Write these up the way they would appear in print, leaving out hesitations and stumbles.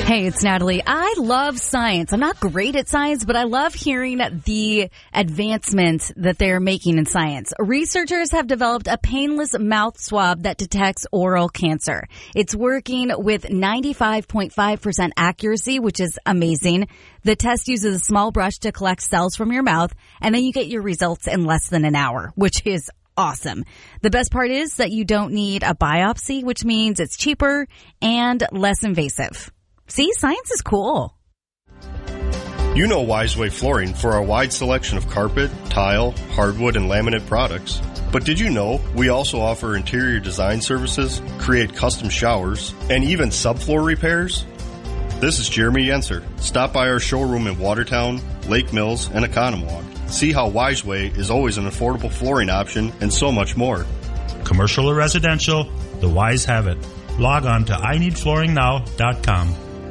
Hey, it's Natalie. I love science. I'm not great at science, but I love hearing the advancements that they're making in science. Researchers have developed a painless mouth swab that detects oral cancer. It's working with 95.5% accuracy, which is amazing. The test uses a small brush to collect cells from your mouth, and then you get your results in less than an hour, which is awesome. The best part is that you don't need a biopsy, which means it's cheaper and less invasive. See, science is cool. You know Wiseway Flooring for our wide selection of carpet, tile, hardwood, and laminate products. But did you know we also offer interior design services, create custom showers, and even subfloor repairs? This is Jeremy Yenser. Stop by our showroom in Watertown, Lake Mills, and Oconomowoc. See how Wiseway is always an affordable flooring option and so much more. Commercial or residential, the Wise have it. Log on to IneedFlooringNow.com.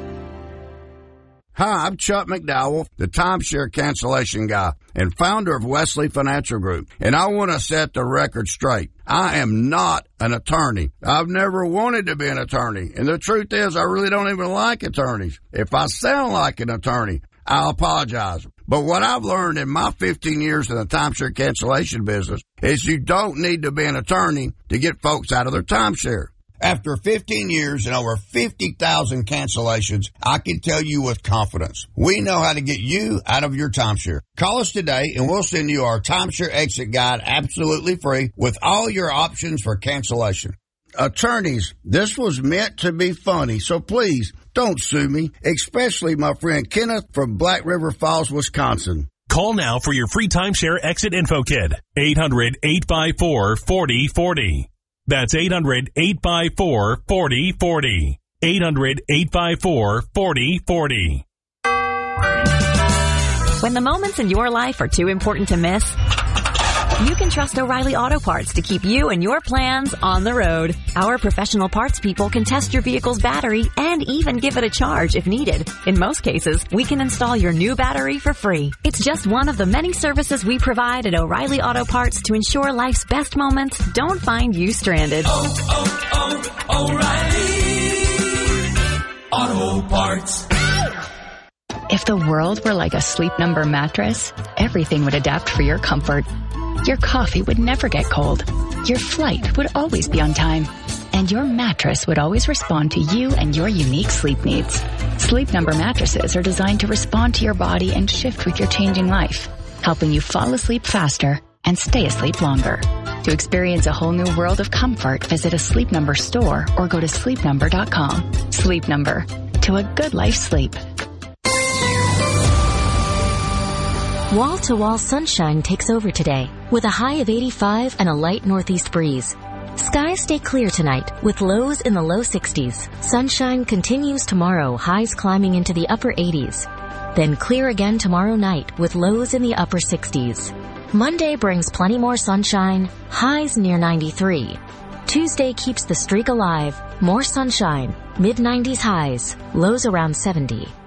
Hi, I'm Chuck McDowell, the timeshare cancellation guy and founder of Wesley Financial Group, and I want to set the record straight. I am not an attorney. I've never wanted to be an attorney, and the truth is I really don't even like attorneys. If I sound like an attorney, I'll apologize. But what I've learned in my 15 years in the timeshare cancellation business is you don't need to be an attorney to get folks out of their timeshare. After 15 years and over 50,000 cancellations, I can tell you with confidence, we know how to get you out of your timeshare. Call us today and we'll send you our timeshare exit guide absolutely free with all your options for cancellation. Attorneys, this was meant to be funny, so please don't sue me, especially my friend Kenneth from Black River Falls, Wisconsin. Call now for your free timeshare exit info kit. 800-854-4040. That's 800-854-4040. 800-854-4040. When the moments in your life are too important to miss, you can trust O'Reilly Auto Parts to keep you and your plans on the road. Our professional parts people can test your vehicle's battery and even give it a charge if needed. In most cases, we can install your new battery for free. It's just one of the many services we provide at O'Reilly Auto Parts to ensure life's best moments don't find you stranded. O'Reilly Auto Parts. If the world were like a Sleep Number mattress, everything would adapt for your comfort. Your coffee would never get cold. Your flight would always be on time. And your mattress would always respond to you and your unique sleep needs. Sleep Number mattresses are designed to respond to your body and shift with your changing life, helping you fall asleep faster and stay asleep longer. To experience a whole new world of comfort, visit a Sleep Number store or go to sleepnumber.com. Sleep Number. To a good life sleep. Wall-to-wall sunshine takes over today with a high of 85 and a light northeast breeze. Skies stay clear tonight with lows in the low 60s. Sunshine continues tomorrow, highs climbing into the upper 80s. Then clear again tomorrow night with lows in the upper 60s. Monday brings plenty more sunshine, highs near 93. Tuesday keeps the streak alive, more sunshine, mid-90s highs, lows around 70.